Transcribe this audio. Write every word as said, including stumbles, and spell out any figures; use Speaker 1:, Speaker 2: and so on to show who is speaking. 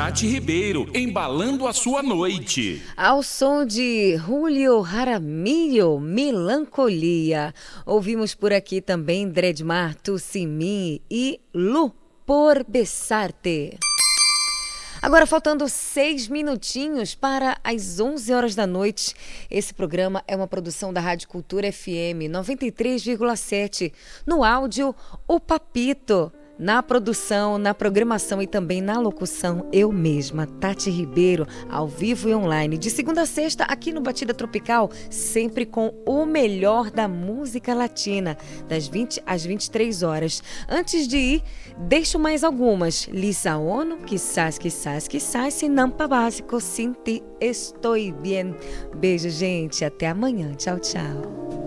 Speaker 1: Tati Ribeiro, embalando a sua noite.
Speaker 2: Ao som de Julio Jaramillo, Melancolia. Ouvimos por aqui também Dredmar, Tu Sin Mí e Lu, Por Besarte. Agora faltando seis minutinhos para as onze horas da noite. Esse programa é uma produção da Rádio Cultura F M noventa e três vírgula sete. No áudio, o Papito. Na produção, na programação e também na locução, eu mesma, Tati Ribeiro, ao vivo e online, de segunda a sexta, aqui no Batida Tropical, sempre com o melhor da música latina, das vinte às vinte e três horas. Antes de ir, deixo mais algumas. Lisa Ono, quizás, quizás, quizás, se não pa básico, sin ti estoy bien. Beijo, gente, até amanhã. Tchau, tchau.